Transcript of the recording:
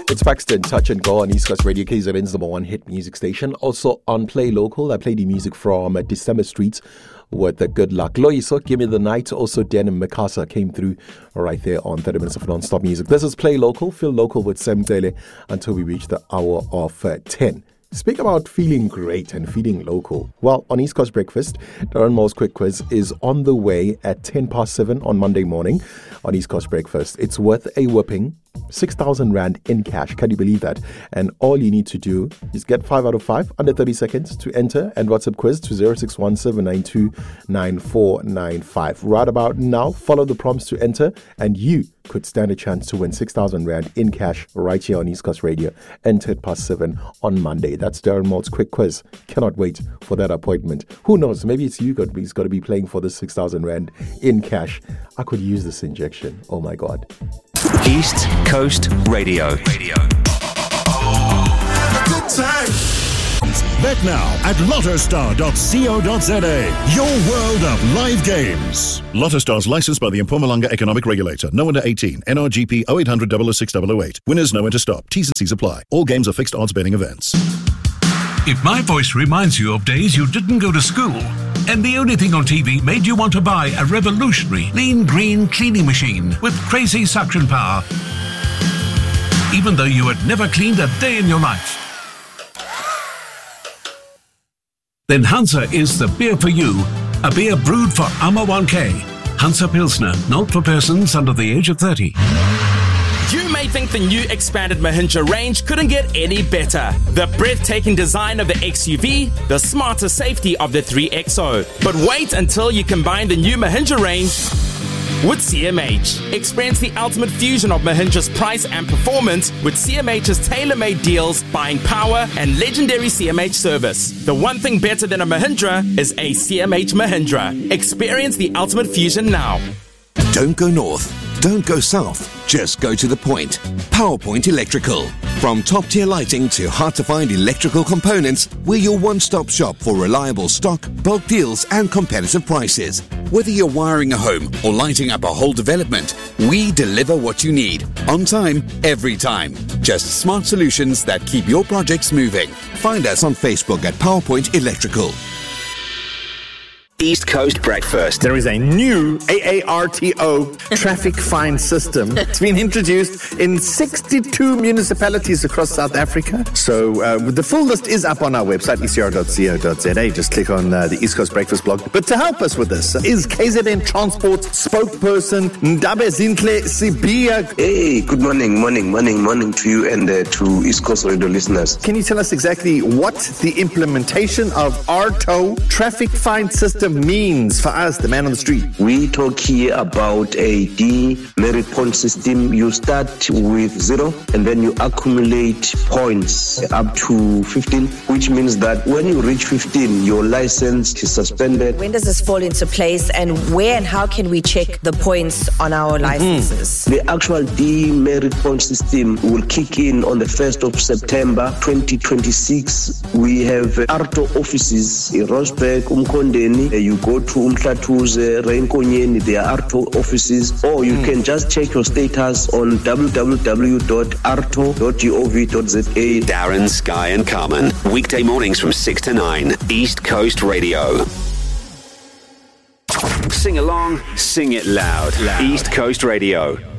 It's Paxton, Touch and Go on East Coast Radio, KZN's number one hit music station. Also on Play Local, I play the music from December Streets with the Good Luck. Loyiso, Give Me the Night. Also, Denim Mikasa came through right there on 30 minutes of non-stop music. This is Play Local, Feel Local with Sam Dele until we reach the hour of 10. Speak about feeling great and feeling local. Well, on East Coast Breakfast, Darren Moore's Quick Quiz is on the way at 7:10 on Monday morning on East Coast Breakfast. It's worth a whopping 6,000 Rand in cash. Can you believe that? And all you need to do is get 5 out of 5 under 30 seconds to enter and WhatsApp quiz to 0617929495. Right about now, follow the prompts to enter and you could stand a chance to win 6,000 Rand in cash right here on East Coast Radio and 7:10 on Monday. That's Darren Moore's Quick Quiz. Cannot wait for that appointment. Who knows? Maybe it's you who's got to be playing for this 6,000 Rand in cash. I could use this injection. Oh my God. East Coast Radio. Good time. Bet now at lottostar.co.za. Your world of live games. Lottostar's licensed by the Mpumalanga Economic Regulator. No under 18. NRGP 0800 006 008. Winners know when to stop. T's and C's apply. All games are fixed odds betting events. If my voice reminds you of days you didn't go to school, and the only thing on TV made you want to buy a revolutionary lean green cleaning machine with crazy suction power, even though you had never cleaned a day in your life, then Hansa is the beer for you. A beer brewed for Amma 1K. Hansa Pilsner, not for persons under the age of 30. You may think the new expanded Mahindra range couldn't get any better. The breathtaking design of the XUV, the smarter safety of the 3XO. But wait until you combine the new Mahindra range with CMH. Experience the ultimate fusion of Mahindra's price and performance with CMH's tailor-made deals, buying power, and legendary CMH service. The one thing better than a Mahindra is a CMH Mahindra. Experience the ultimate fusion now. Don't go north. Don't go south. Just go to the point. PowerPoint Electrical. From top-tier lighting to hard-to-find electrical components, we're your one-stop shop for reliable stock, bulk deals, and competitive prices. Whether you're wiring a home or lighting up a whole development, we deliver what you need. On time, every time. Just smart solutions that keep your projects moving. Find us on Facebook at PowerPoint Electrical. East Coast Breakfast. There is a new AARTO traffic fine system. It's been introduced in 62 municipalities across South Africa. So the full list is up on our website, ecr.co.za. Just click on the East Coast Breakfast blog. But to help us with this is KZN Transport spokesperson Ndabe Zinhle Sibia. Hey, good morning to you and to East Coast Radio listeners. Can you tell us exactly what the implementation of ARTO traffic fine system means for us, the man on the street? We talk here about a demerit point system. You start with 0 and then you accumulate points up to 15, which means that when you reach 15, your license is suspended. When does this fall into place, and where and how can we check the points on our licenses? The actual demerit point system will kick in on the 1st of September 2026. We have ARTO offices in Rosberg, Umkondeni. You go to Umhlatuze, Reinkonyeni, there are ARTO offices, or you can just check your status on www.arto.gov.za. Darren, Sky and Carmen. Weekday mornings from 6 to 9. East Coast Radio. Sing along, sing it loud. East Coast Radio.